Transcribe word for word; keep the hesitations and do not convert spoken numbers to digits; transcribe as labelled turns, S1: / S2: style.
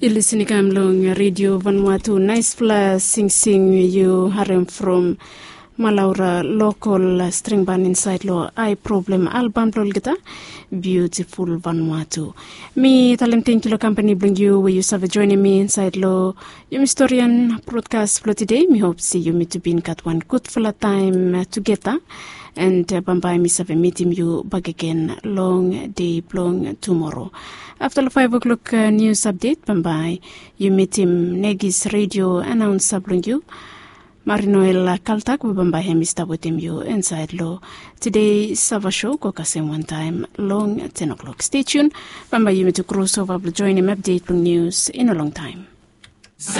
S1: Listening kamlong Radio Vanuatu nice fla sing sing you harem from Malaura local string band inside lo I problem album lolgita beautiful Vanuatu. Me talenting kilo company bring you where you serve joining me inside lo yung historian broadcast for today. Me hope see you meet to be in cut one good full time together. And uh, bambai mi save meeting you back again long day long tomorrow. After the five o'clock uh, news update, bambai you meet him Negis radio announce bring you. Marinoel Kaltak we bambai him Mister with him you inside low. Today Sava show go same one time long ten o'clock. Stay tuned. Bambai you meet to cross over join him update news in a long time.